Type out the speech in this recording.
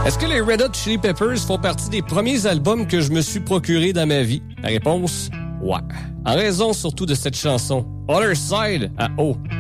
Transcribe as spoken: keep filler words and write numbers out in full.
Est-ce que les Red Hot Chili Peppers font partie des premiers albums que je me suis procuré dans ma vie? La réponse, ouais. En raison surtout de cette chanson, Other Side, à O,